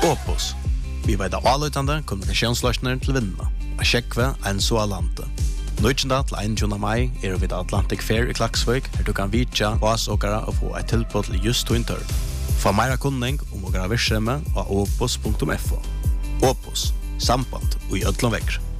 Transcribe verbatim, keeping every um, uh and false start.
Opus. Vi vet av avløytende kommunikasjonsløsninger til vinnene. A Sjekve, en så alante. Nøytjenda til einogtjúgunda mai er vi Atlantic Fair i Klaksvik, her du kan vitja vasåkere og få et tilbud til just to interv. Få meira kunning om å gjøre virksomhet av opus punktum f o. Opus, samband og i ødlom vekk.